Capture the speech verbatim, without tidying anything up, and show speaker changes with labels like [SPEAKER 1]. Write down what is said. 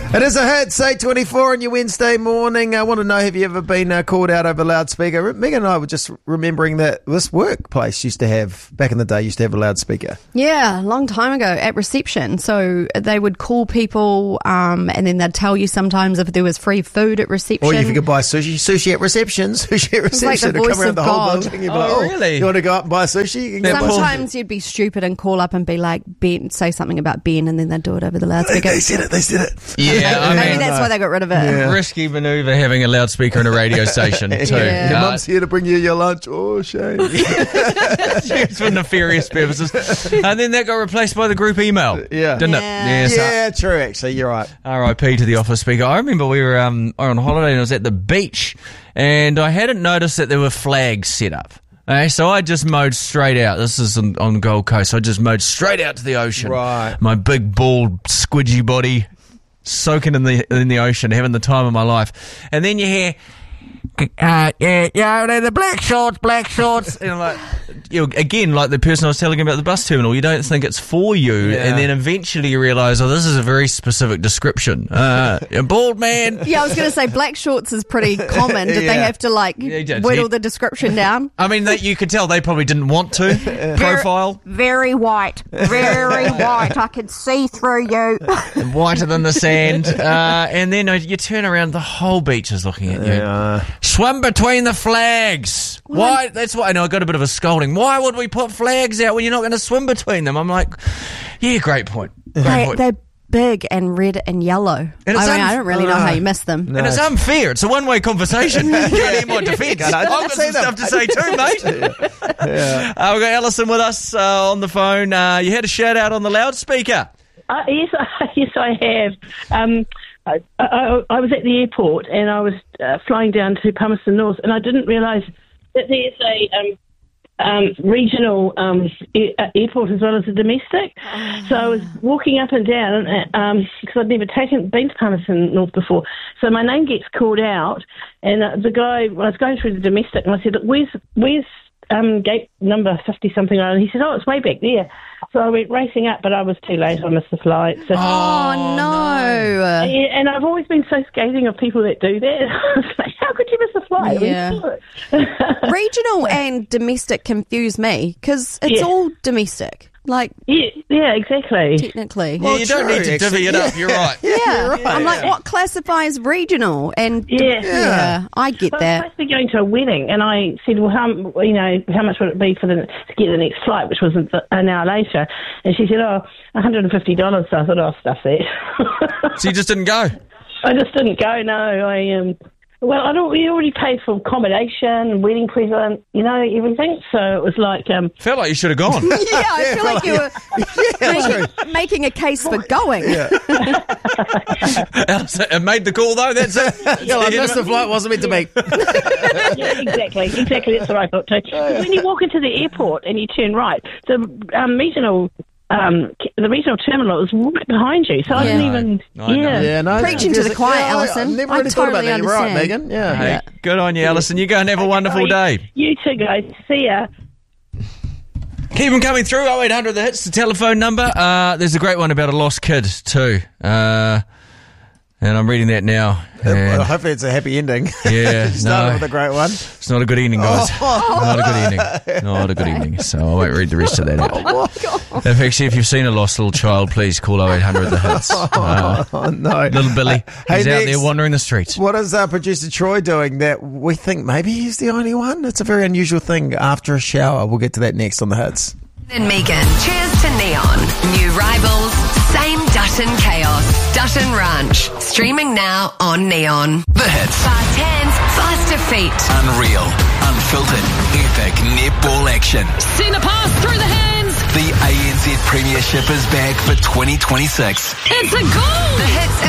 [SPEAKER 1] It is a hit, eight twenty-four on your Wednesday morning. I want to know, have you ever been uh, called out over loudspeaker? Megan and I were just remembering that this workplace used to have, back in the day, used to have a loudspeaker.
[SPEAKER 2] Yeah, a long time ago at reception. So they would call people um, and then they'd tell you sometimes if there was free food at reception.
[SPEAKER 1] Or if you could buy sushi, sushi at reception, sushi at reception.
[SPEAKER 2] Like the
[SPEAKER 1] to
[SPEAKER 2] voice
[SPEAKER 1] come around
[SPEAKER 2] of
[SPEAKER 1] the whole
[SPEAKER 2] God.
[SPEAKER 1] building. You'd be
[SPEAKER 3] Oh,
[SPEAKER 1] like, oh,
[SPEAKER 3] really?
[SPEAKER 1] You want to go up and buy sushi? You can go
[SPEAKER 2] Sometimes you'd be stupid and call up and be like, Ben, say something about Ben, and then they'd do it over the
[SPEAKER 1] They,
[SPEAKER 2] loudspeaker.
[SPEAKER 1] they said it, they said it.
[SPEAKER 3] Yeah, I
[SPEAKER 2] Maybe
[SPEAKER 3] mean,
[SPEAKER 2] that's why they got rid of it.
[SPEAKER 1] Yeah.
[SPEAKER 3] risky manoeuvre having a loudspeaker in a radio station too.
[SPEAKER 2] Yeah.
[SPEAKER 1] Your
[SPEAKER 3] Uh,
[SPEAKER 1] mum's here to bring you your lunch. Oh, shame.
[SPEAKER 3] It's for nefarious purposes. And then that got replaced by the group email.
[SPEAKER 1] Yeah.
[SPEAKER 3] Didn't
[SPEAKER 2] Yeah.
[SPEAKER 3] it? Yes.
[SPEAKER 1] Yeah, true, actually. You're right.
[SPEAKER 3] R I P to the office speaker. I remember we were um, on holiday and I was at the beach and I hadn't noticed that there were flags set up. Okay, so I just mowed straight out. This is on, on Gold Coast. I just mowed straight out to the ocean.
[SPEAKER 1] Right.
[SPEAKER 3] My big, bald, squidgy body soaking in the in the ocean, having the time of my life. And then you hear, uh, yeah, yeah, they're the black shorts, black shorts. And I'm like, you know, again, like the person I was telling about the bus terminal, you don't think it's for you.
[SPEAKER 1] Yeah.
[SPEAKER 3] And then eventually you realise, oh, this is a very specific description. Uh, a bald man.
[SPEAKER 2] Yeah, I was going to say black shorts is pretty common. Did they
[SPEAKER 1] Yeah.
[SPEAKER 2] have to like
[SPEAKER 3] Yeah, he did.
[SPEAKER 2] whittle
[SPEAKER 3] He-
[SPEAKER 2] the description down?
[SPEAKER 3] I mean, that you could tell they probably didn't want to profile.
[SPEAKER 2] Very white. Very white. I can see through you.
[SPEAKER 3] Whiter than the sand. Uh, and then uh, you turn around, the whole beach is looking at you.
[SPEAKER 1] Yeah.
[SPEAKER 3] Swim between the flags. Why? That's why I know I got a bit of a scolding. Why would we put flags out when you're not going to swim between them? I'm like, yeah, great point. Great
[SPEAKER 2] They,
[SPEAKER 3] point.
[SPEAKER 2] they're big and red and yellow.
[SPEAKER 3] And
[SPEAKER 2] I
[SPEAKER 3] it's
[SPEAKER 2] mean,
[SPEAKER 3] unf-
[SPEAKER 2] I don't really know how you miss them.
[SPEAKER 1] No.
[SPEAKER 3] And it's unfair. It's a one-way conversation. You can't hear my defence.
[SPEAKER 1] I
[SPEAKER 3] I've
[SPEAKER 1] didn't
[SPEAKER 3] got
[SPEAKER 1] say
[SPEAKER 3] some
[SPEAKER 1] them.
[SPEAKER 3] stuff to say too, mate.
[SPEAKER 1] Yeah.
[SPEAKER 3] Uh, we've got Alison with us uh, on the phone. Uh, you had a shout-out on the loudspeaker.
[SPEAKER 4] Uh, yes, yes, I have. Um, I, I, I was at the airport and I was uh, flying down to Palmerston North, and I didn't realise that there's a um, um, regional um, e- uh, airport as well as a domestic. So I was walking up and down because I'd never taken been to Palmerston North before. So my name gets called out, and uh, the guy, when I was going through the domestic, and I said, "Look, where's where's um, gate number fifty something?" And he said, "Oh, it's way back there." So I went racing up, but I was too late. I missed the flight. So.
[SPEAKER 2] Oh, no.
[SPEAKER 4] Yeah, and I've always been so scathing of people that do that. I was like, how could you miss a flight?
[SPEAKER 2] Yeah.
[SPEAKER 4] I mean,
[SPEAKER 2] Regional and domestic confuse me because it's
[SPEAKER 4] Yeah.
[SPEAKER 2] all domestic. Like,
[SPEAKER 4] yeah, yeah, exactly.
[SPEAKER 2] technically.
[SPEAKER 3] Yeah, you don't
[SPEAKER 1] true,
[SPEAKER 3] need to divvy
[SPEAKER 1] actually.
[SPEAKER 3] it up. You're right.
[SPEAKER 2] Yeah,
[SPEAKER 1] right.
[SPEAKER 2] I'm like, what classifies regional? And
[SPEAKER 4] Yeah.
[SPEAKER 2] yeah, I get
[SPEAKER 4] So I was
[SPEAKER 2] that.
[SPEAKER 4] supposed to be going to a wedding, and I said, "Well, how you know how much would it be for the to get the next flight, which was an hour later?" And she said, "Oh, one hundred and fifty dollars." So I thought, "Oh, stuff that."
[SPEAKER 3] So you just didn't go.
[SPEAKER 4] I just didn't go. No, I um. Well, I don't. We already paid for accommodation, wedding present, you know, everything. So it was like, um,
[SPEAKER 3] Felt like you should have gone.
[SPEAKER 2] Yeah, I feel like you were making, making a case for going.
[SPEAKER 3] Alison, it made the call though. That's it.
[SPEAKER 1] Yeah, I missed the flight, wasn't meant to be.
[SPEAKER 4] yeah, exactly, exactly. That's what I thought too. When you walk into the airport and you turn right, the um, regional, um, the regional terminal is right behind you. So I didn't
[SPEAKER 2] Yeah.
[SPEAKER 4] even.
[SPEAKER 3] I know.
[SPEAKER 4] Yeah.
[SPEAKER 1] Yeah, no.
[SPEAKER 2] Preaching to the choir,
[SPEAKER 1] yeah, I-
[SPEAKER 2] Alison.
[SPEAKER 1] I've never
[SPEAKER 2] I
[SPEAKER 1] really thought about
[SPEAKER 2] totally
[SPEAKER 1] that. You're right,
[SPEAKER 2] understand.
[SPEAKER 1] Megan. Yeah.
[SPEAKER 3] Hey, good on you, Alison. You go and have a wonderful day.
[SPEAKER 4] You too, guys. See ya.
[SPEAKER 3] Keep them coming through. oh eight hundred the hits, the telephone number. Uh, there's a great one about a lost kid too. Uh, and I'm reading that now.
[SPEAKER 1] Well,
[SPEAKER 3] And
[SPEAKER 1] hopefully it's a happy ending.
[SPEAKER 3] yeah,
[SPEAKER 1] Started
[SPEAKER 3] no,
[SPEAKER 1] with a great one.
[SPEAKER 3] it's not a good evening, guys. Not a good evening. Not a good evening. So I won't read the rest of that out. If actually, if you've seen a lost little child, please call oh eight hundred the hits. Uh,
[SPEAKER 1] Oh, no.
[SPEAKER 3] little Billy,
[SPEAKER 1] Hey,
[SPEAKER 3] he's out
[SPEAKER 1] next-
[SPEAKER 3] there wandering the streets.
[SPEAKER 1] What is uh, producer Troy doing that we think maybe he's the only one? It's a very unusual thing after a shower. We'll get to that next on the hits.
[SPEAKER 5] And Megan, cheers to Neon. New rivals, same Dutton chaos. Dutton Ranch. Streaming now on Neon.
[SPEAKER 6] The hits.
[SPEAKER 5] Fast hands, faster feet.
[SPEAKER 6] Unreal. Unfiltered. Epic netball action.
[SPEAKER 5] Send a pass through the hands.
[SPEAKER 6] The A N Z Premiership is back for twenty twenty-six.
[SPEAKER 5] It's a goal. The hits